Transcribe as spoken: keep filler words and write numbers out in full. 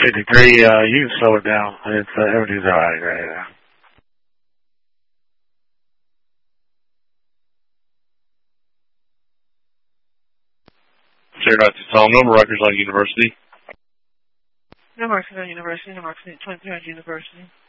degree, uh, you can slow it down. It's, uh, everything's alright right now. Zero to Tom, number Rikers Island University. Number Rikers Island University, number twenty-three hundred University.